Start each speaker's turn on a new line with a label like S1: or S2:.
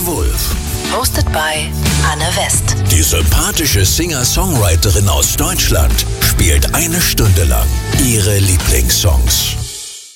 S1: Wolf.
S2: Hosted by Anne West.
S1: Die sympathische Singer-Songwriterin aus Deutschland spielt 1 Stunde lang ihre Lieblingssongs.